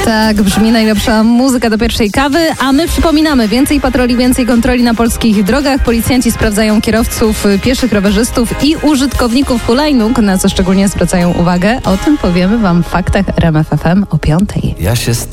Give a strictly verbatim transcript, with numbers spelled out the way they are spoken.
Tak brzmi najlepsza muzyka do pierwszej kawy, a my przypominamy, więcej patroli, więcej kontroli na polskich drogach. Policjanci sprawdzają kierowców, pieszych, rowerzystów i użytkowników hulajnóg, na co szczególnie zwracają uwagę. O tym powiemy wam w faktach R M F F M o piątej. Ja się